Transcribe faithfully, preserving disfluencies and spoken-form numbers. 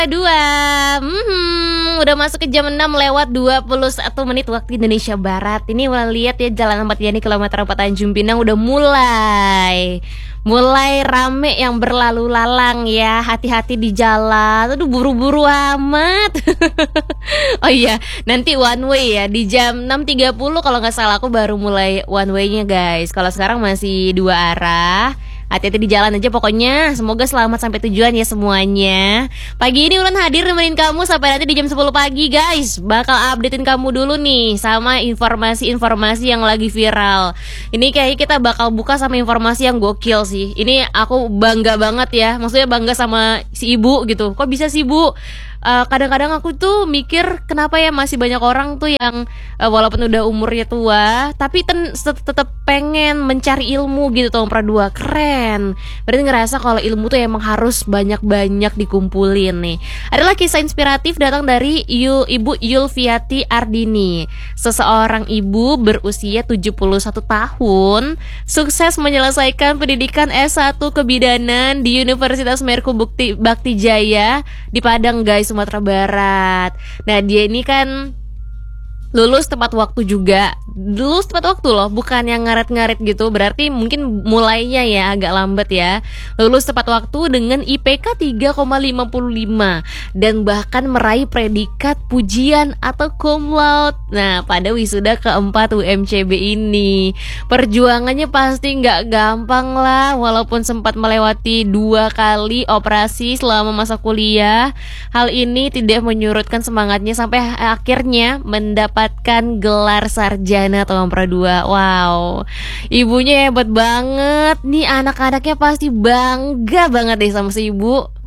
Dua, hmm, udah masuk ke jam enam lewat dua puluh satu menit waktu Indonesia Barat. Ini udah lihat ya Jalan Ahmad Yani kilometer empat Tanjung Pinang udah mulai Mulai rame yang berlalu lalang ya. Hati-hati di jalan. Aduh buru-buru amat. Oh iya, nanti one way ya di jam enam tiga puluh kalau nggak salah aku baru mulai one way-nya guys. Kalau sekarang masih dua arah. Hati-hati di jalan aja pokoknya. Semoga selamat sampai tujuan ya semuanya. Pagi ini Ulan hadir nemenin kamu sampai nanti di jam sepuluh pagi guys. Bakal updatein kamu dulu nih sama informasi-informasi yang lagi viral. Ini kayaknya kita bakal buka sama informasi yang gokil sih. Ini aku bangga banget ya. Maksudnya bangga sama si ibu gitu. Kok bisa sih bu? Uh, kadang-kadang aku tuh mikir kenapa ya masih banyak orang tuh yang uh, walaupun udah umurnya tua tapi ten- tetap pengen mencari ilmu gitu tuh Pradua. Keren. Berarti ngerasa kalau ilmu tuh emang harus banyak-banyak dikumpulin nih. Adalah kisah inspiratif datang dari Yul, Ibu Yulviati Ardini. Seseorang ibu berusia tujuh puluh satu tahun sukses menyelesaikan pendidikan S satu kebidanan di Universitas Merku Bukti Bakti Jaya di Padang guys, Sumatera Barat. Nah dia ini kan lulus tepat waktu juga. Lulus tepat waktu loh, bukan yang ngaret-ngaret gitu. Berarti mungkin mulainya ya agak lambat ya. Lulus tepat waktu dengan I P K tiga koma lima lima dan bahkan meraih predikat pujian atau cum laude. Nah pada wisuda keempat U M C B ini. Perjuangannya pasti nggak gampang lah. Walaupun sempat melewati dua kali operasi selama masa kuliah, hal ini tidak menyurutkan semangatnya sampai akhirnya mendapatkan gelar sarjana tahun Pradua. Wow, ibunya hebat banget. Nih anak-anaknya pasti bangga banget deh sama si ibu.